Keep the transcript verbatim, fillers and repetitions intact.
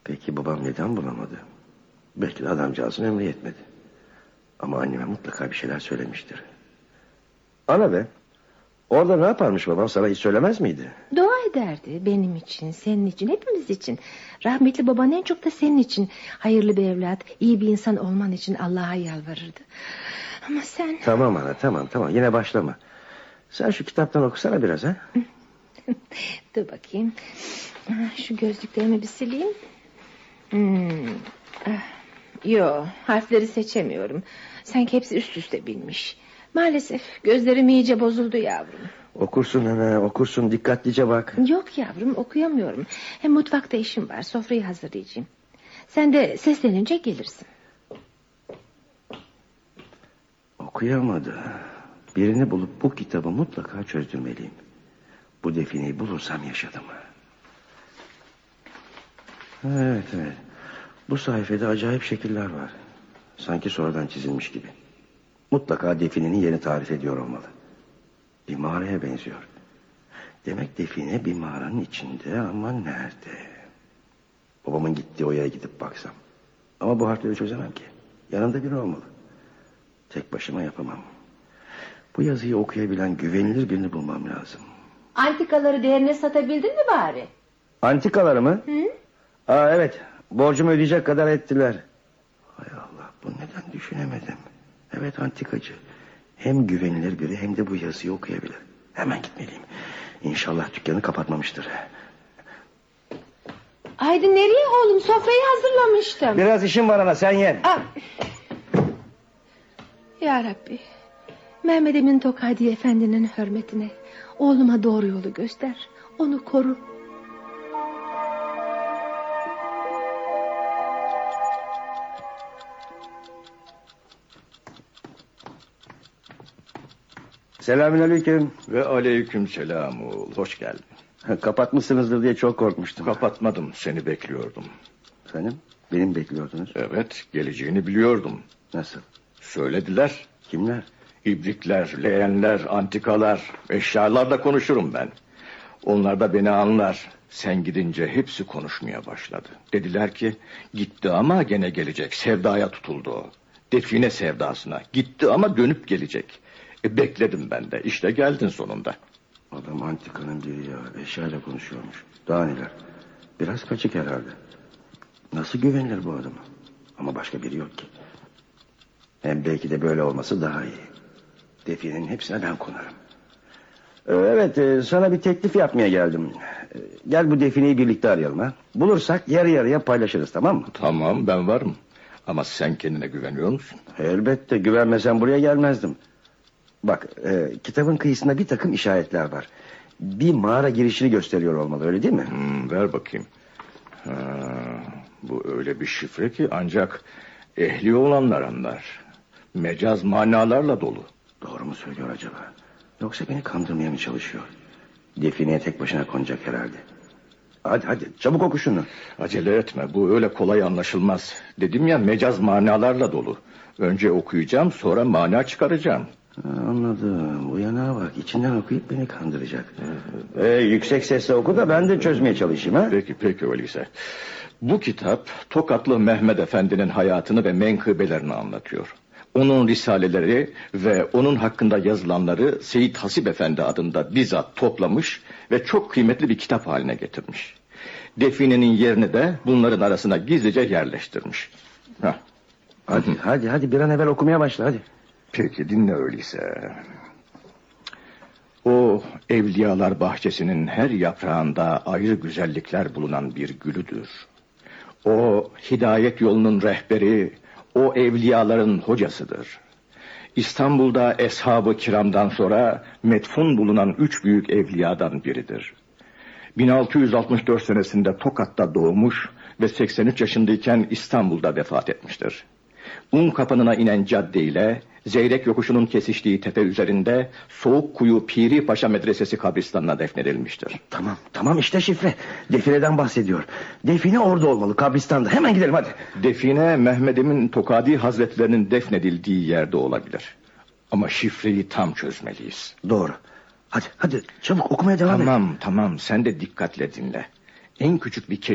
Peki babam neden bulamadı? Belki de adamcağızın ömrü yetmedi. Ama anneme mutlaka bir şeyler söylemiştir. Ana be, orada ne yaparmış babam, sana hiç söylemez miydi? Dua ederdi benim için, senin için, hepimiz için. Rahmetli baban en çok da senin için. Hayırlı bir evlat, iyi bir insan olman için Allah'a yalvarırdı. Ama sen... Tamam ana, tamam tamam, yine başlama. Sen şu kitaptan okusana biraz ha. Dur bakayım. Şu gözlüklerimi bir sileyim. Hmm. Yo, harfleri seçemiyorum. Sanki hepsi üst üste binmiş. Maalesef gözlerim iyice bozuldu yavrum. Okursun ana, okursun, dikkatlice bak. Yok yavrum, okuyamıyorum. Hem mutfakta işim var, sofrayı hazırlayacağım. Sen de seslenince gelirsin. Okuyamadı. Birini bulup bu kitabı mutlaka çözdürmeliyim. Bu defineyi bulursam yaşadım. Evet evet. Bu sayfada acayip şekiller var. Sanki sonradan çizilmiş gibi. Mutlaka definenin yerini tarif ediyor olmalı. Bir mağaraya benziyor. Demek define bir mağaranın içinde, ama nerede? Babamın gittiği o yere gidip baksam. Ama bu harfleri çözemem ki. Yanında biri olmalı. Tek başıma yapamam. Bu yazıyı okuyabilen güvenilir birini bulmam lazım. Antikaları değerine satabildin mi bari? Antikaları mı? Hı? Aa, evet. Borcumu ödeyecek kadar ettiler. Hay Allah, bu neden düşünemedim? Evet, antikacı. Hem güvenilir biri hem de bu yazıyı okuyabilir. Hemen gitmeliyim. İnşallah dükkanı kapatmamıştır. Haydi nereye oğlum, sofrayı hazırlamıştım. Biraz işim var ana, sen yen. Aa. Ya Rabbi, Mehmet Emin Tokadi Efendi'nin hürmetine oğluma doğru yolu göster. Onu koru. Selamünaleyküm. Ve aleyküm selam oğul, hoş geldin. Kapatmışsınızdır diye çok korkmuştum. Kapatmadım, seni bekliyordum. Efendim, benim bekliyordunuz. Evet, geleceğini biliyordum. Nasıl? Söylediler. Kimler? İbrikler, leğenler, antikalar, eşyalarla konuşurum ben. Onlar da beni anlar. Sen gidince hepsi konuşmaya başladı. Dediler ki gitti ama gene gelecek. Sevdaya tutuldu o. Define sevdasına. Gitti ama dönüp gelecek. E, bekledim ben de. İşte geldin sonunda. Adam antikanın biri ya. Eşyayla konuşuyormuş. Daha neler? Biraz kaçık herhalde. Nasıl güvenilir bu adama? Ama başka biri yok ki. Hem belki de böyle olması daha iyi. Definenin hepsine ben konarım. Ee, evet, e, sana bir teklif yapmaya geldim. Ee, gel bu defineyi birlikte arayalım ha. Bulursak yarı yarıya paylaşırız, tamam mı? Tamam, ben varım. Ama sen kendine güveniyor musun? Elbette, güvenmesen buraya gelmezdim. Bak, e, kitabın kıyısında bir takım işaretler var. Bir mağara girişini gösteriyor olmalı, öyle değil mi? Hmm, ver bakayım. Ha, bu öyle bir şifre ki ancak ehli olanlar anlar. Mecaz manalarla dolu. Doğru mu söylüyor acaba? Yoksa beni kandırmaya mı çalışıyor? Defineye tek başına konacak herhalde. Hadi hadi, çabuk oku şunu. Acele etme, bu öyle kolay anlaşılmaz. Dedim ya, mecaz manalarla dolu. Önce okuyacağım, sonra mana çıkaracağım. Ha, anladım. Uyanağa bak, içinden okuyup beni kandıracak. Ee, yüksek sesle oku da ben de çözmeye çalışayım ha. Peki peki öyleyse. Bu kitap Tokatlı Mehmet Efendi'nin hayatını ve menkıbelerini anlatıyor. Onun risaleleri ve onun hakkında yazılanları Seyit Hasip Efendi adında bizzat toplamış ve çok kıymetli bir kitap haline getirmiş. Definenin yerini de bunların arasına gizlice yerleştirmiş. Heh. Hadi hadi hadi, bir an evvel okumaya başla hadi. Peki dinle öyleyse. O evliyalar bahçesinin her yaprağında ayrı güzellikler bulunan bir gülüdür. O hidayet yolunun rehberi, o evliyaların hocasıdır. İstanbul'da eshab-ı kiramdan sonra metfun bulunan üç büyük evliyadan biridir. bin altı yüz altmış dört senesinde Tokat'ta doğmuş ve seksen üç yaşındayken İstanbul'da vefat etmiştir. Unkapanı'na inen cadde ile Zeyrek yokuşunun kesiştiği tepe üzerinde Soğukkuyu Piri Paşa Medresesi kabristanına defnedilmiştir. Tamam tamam, işte şifre. Defineden bahsediyor. Define orada olmalı, kabristanda. Hemen gidelim hadi. Define Mehmet Emin Tokadi Hazretlerinin defnedildiği yerde olabilir. Ama şifreyi tam çözmeliyiz. Doğru. Hadi hadi, çabuk okumaya devam et. Tamam tamam, sen de dikkatle dinle. En küçük bir